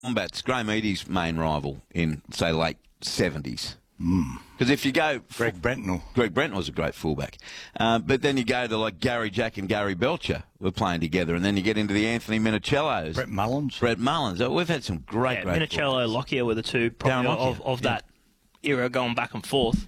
Wombats, Graham Eady's main rival in, say, late 70s. Because if you go... Greg Brentnell was a great fullback. But then you go to, like, Gary Jack and Gary Belcher were playing together, and then you get into the Anthony Minicellos. Brett Mullins. We've had some great Minicello, Lockyer were the two probably of that era going back and forth.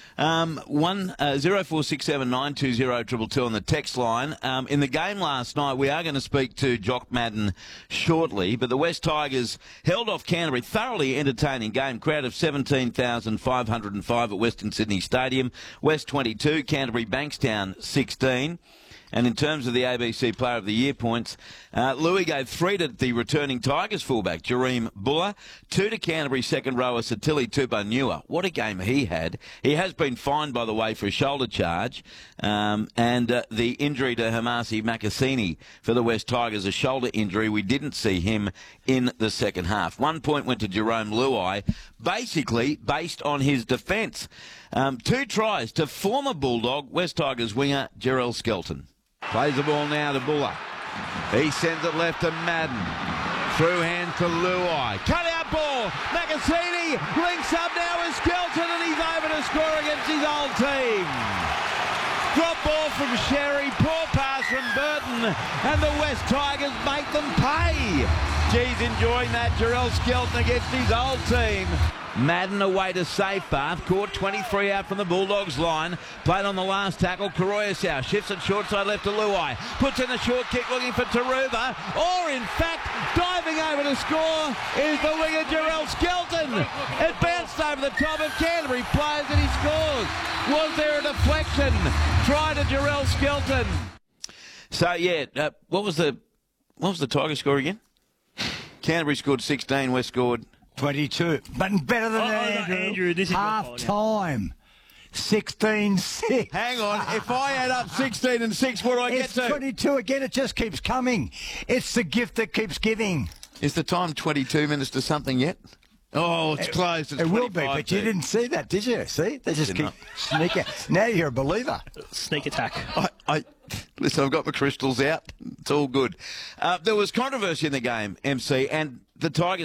0467920222 on the text line. In the game last night, we are going to speak to Jock Madden shortly, but the West Tigers held off Canterbury. Thoroughly entertaining game. Crowd of 17,505 at Western Sydney Stadium. West 22, Canterbury Bankstown 16. And in terms of the ABC Player of the Year points, Louis gave 3 to the returning Tigers fullback, Jareem Buller, 2 to Canterbury second rower, Satili Tupanua. What a game he had. He has been fined, by the way, for a shoulder charge. And the injury to Hamasi Makasini for the West Tigers, a shoulder injury. We didn't see him in the second half. 1 point went to Jerome Luai, basically based on his defence. 2 tries to former Bulldog, West Tigers winger, Jarrell Skelton. Plays the ball now to Buller. He sends it left to Madden. Through hand to Luai. Cut out ball. Makasini links up now with Skelton, and he's over to score against his old team. Drop ball from Sherry. Poor pass from Burton. And the West Tigers make them pay. Geez, enjoying that. Jarrell Skelton against his old team. Madden away to Seyfarth, caught 23 out from the Bulldogs line, played on the last tackle. Karoyasau shifts it short side left to Luai, puts in a short kick looking for Taruva, or in fact diving over to score is the winger Jarrell Skelton. It bounced over the top of Canterbury players and he scores. Was there a deflection? Try to Jarrell Skelton. So yeah, what was the Tiger score again? Canterbury scored 16, West scored 22. But better than that, Andrew. This is half time. 16-6. Hang on. If I add up 16 and 6, what do I get to? It's 22 again. It just keeps coming. It's the gift that keeps giving. Is the time 22 minutes to something yet? Oh, it's close. It's it will be, but you didn't see that, did you? See? They just keep sneaking. Now you're a believer. Sneak attack. Listen, I've got my crystals out. It's all good. There was controversy in the game, MC, and the Tigers